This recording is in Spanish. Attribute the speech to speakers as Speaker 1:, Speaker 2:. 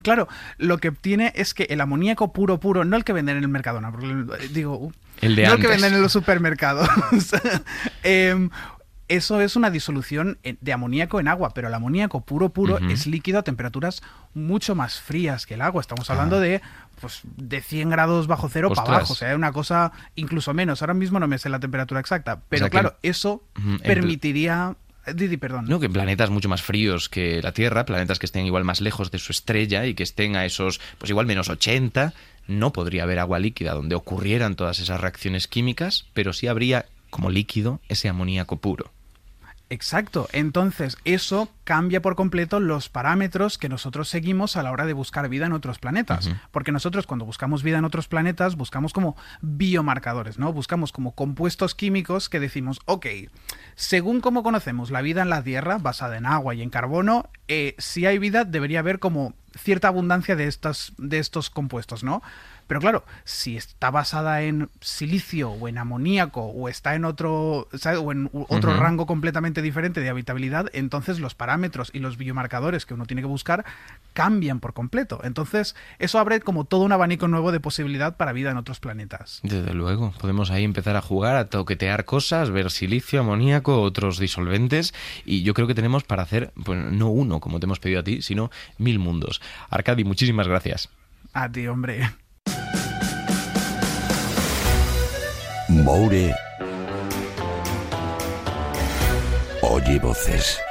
Speaker 1: Claro, lo que tiene es que el amoníaco puro, puro, no el que venden en el Mercadona, porque digo,
Speaker 2: El de
Speaker 1: no el
Speaker 2: antes.
Speaker 1: que venden en los supermercados. Eso es una disolución de amoníaco en agua, pero el amoníaco puro, puro
Speaker 2: Ujú.
Speaker 1: es líquido a temperaturas mucho más frías que el agua. Estamos hablando
Speaker 2: Ah,
Speaker 1: de 100 grados bajo cero para abajo, o
Speaker 2: ostras.
Speaker 1: sea, una cosa incluso menos. Ahora mismo no me sé la temperatura exacta,
Speaker 2: O
Speaker 1: pero
Speaker 2: sea que
Speaker 1: claro, eso
Speaker 2: ujú,
Speaker 1: permitiría... Didi, perdón.
Speaker 2: no, que en planetas mucho más fríos que la Tierra, planetas que estén igual más lejos de su estrella y que estén a esos, pues igual -80, no podría haber agua líquida donde ocurrieran todas esas reacciones químicas, pero sí habría como líquido ese amoníaco puro.
Speaker 1: Exacto. Entonces, eso cambia por completo los parámetros que nosotros seguimos a la hora de buscar vida en otros planetas.
Speaker 2: Ujú.
Speaker 1: Porque nosotros cuando buscamos vida en otros planetas, buscamos como biomarcadores, ¿no? Buscamos como compuestos químicos que decimos, ok, según como conocemos la vida en la Tierra, basada en agua y en carbono, si hay vida debería haber como cierta abundancia de estos compuestos, ¿no? Pero claro, si está basada en silicio o en amoníaco o está en otro, ¿sabes? O en otro
Speaker 2: Ujú.
Speaker 1: rango completamente diferente de habitabilidad, entonces los parámetros y los biomarcadores que uno tiene que buscar cambian por completo. Entonces, eso abre como todo un abanico nuevo de posibilidad para vida en otros planetas.
Speaker 2: Desde luego, podemos ahí empezar a jugar, a toquetear cosas, ver silicio, amoníaco, otros disolventes, y yo creo que tenemos para hacer, pues no uno, como te hemos pedido a ti, sino 1000 mundos. Arcadi, muchísimas gracias.
Speaker 1: A ti, hombre.
Speaker 3: Moure oye voces.